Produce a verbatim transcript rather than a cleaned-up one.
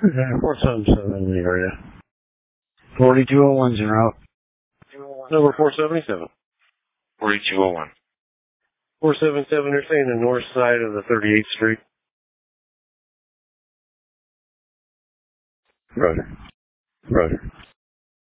four seven seven in the area. forty-two oh one's en route. Number four seventy-seven. forty-two oh one. four seventy-seven, you're saying the north side of the thirty-eighth Street. Roger. Roger.